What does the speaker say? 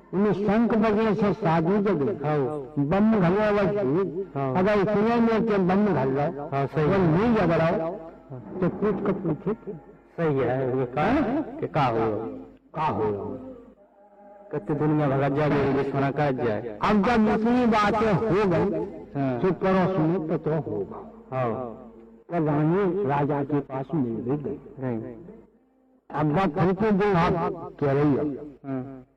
उन्हें शंख बजे से साधु जगह बम घलो अगर सुने में के बम घल रहा वो नहीं जग रहा तो पूछ कर पूछे सही है वो का हो कत्ते दुनिया भगत जाए विश्वना का जाए। अब जब इतनी बातें हो गई तो करो सुने तो होगा। तो रानी राजा के पास मिल भी गई। अब बात हमको दिन आप कह रही है